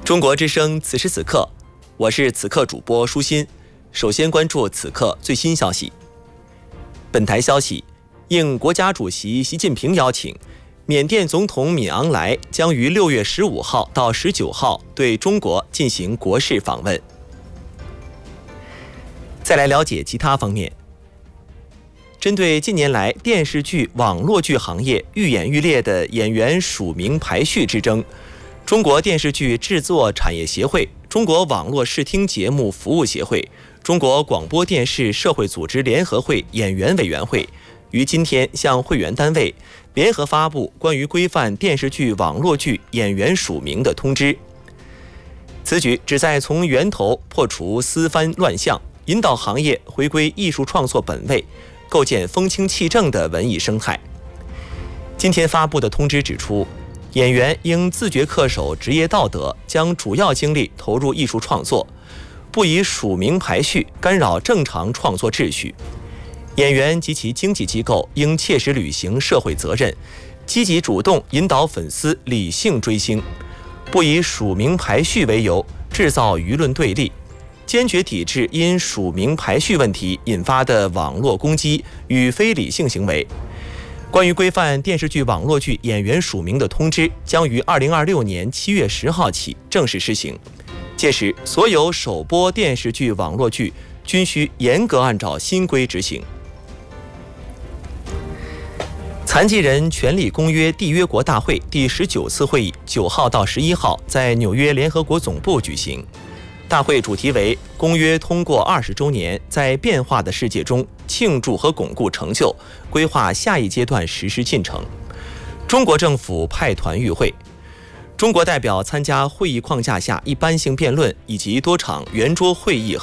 中国之声此时此刻，我是此刻主播舒心。首先关注此刻最新消息。本台消息，应国家主席习近平邀请，缅甸总统敏昂莱将于6月15号到19号对中国进行国事访问。再来了解其他方面。针对近年来电视剧、网络剧行业愈演愈烈的演员署名排序之争，中国电视剧制作产业协会、中国网络视听节目服务协会、中国广播电视社会组织联合会演员委员会于今天向会员单位联合发布关于规范电视剧、网络剧演员署名的通知。此举旨在从源头破除私翻乱象，引导行业回归艺术创作本位，构建风清气正的文艺生态。今天发布的通知指出，演员应自觉恪守职业道德，将主要精力投入艺术创作，不以署名排序干扰正常创作秩序。演员及其经纪机构应切实履行社会责任，积极主动引导粉丝理性追星，不以署名排序为由制造舆论对立，坚决抵制因署名排序问题引发的网络攻击与非理性行为。关于规范电视剧、网络剧演员署名的通知将于2026年7月10号起正式施行，届时所有首播电视剧、网络剧均需严格按照新规执行。残疾人权利公约缔约国大会第19次会议9号到11号在纽约联合国总部举行。大会主题为公约通过20周年，在变化的世界中庆祝和巩固成就，规划下一阶段实施进程。中国政府派团与会，中国代表参加会议框架下一般性辩论以及多场圆桌会议和